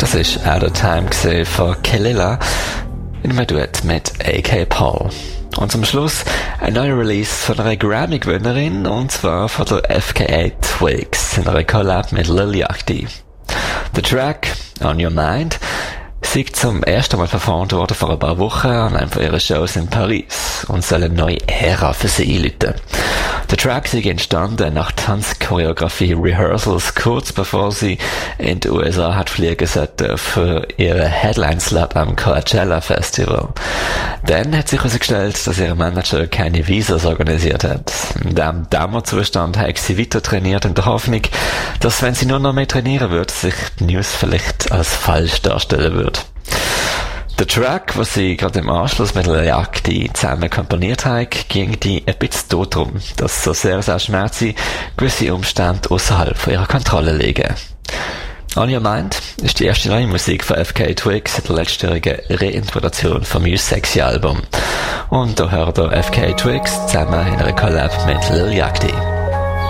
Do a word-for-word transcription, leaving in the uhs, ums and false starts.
Das ist Out of Time von Kelila in einem Duett mit A K Paul. Und zum Schluss ein neuer Release von einer Grammy-Gewinnerin, und zwar von der F K A Twigs in einer Collab mit Lil Yachty. Der Track On Your Mind ist zum ersten Mal performt worden vor ein paar Wochen an einem von ihren Shows in Paris und soll eine neue Ära für sie einläuten. Der Track ist entstanden nach Tanzchoreografie Rehearsals, kurz bevor sie in die U S A hat fliegen sollten für ihre Headline-Slot am Coachella Festival. Dann hat sich herausgestellt, dass ihr Manager keine Visas organisiert hat. In diesem Dämmerzustand hat sie weiter trainiert in der Hoffnung, dass, wenn sie nur noch mehr trainieren würde, sich die News vielleicht als falsch darstellen würde. Der Track, was sie gerade im Anschluss mit Lil Yachty zusammen komponiert haben, ging die ein bisschen darum, dass so sehr sehr schmerzlich gewisse Umstände außerhalb von ihrer Kontrolle liegen. On Your Mind ist die erste neue Musik von F K Twigs in der letztjährigen Reinterpretation vom You Sexy Album. Und da hört ihr F K Twigs zusammen in einer Collab mit Lil Yachty.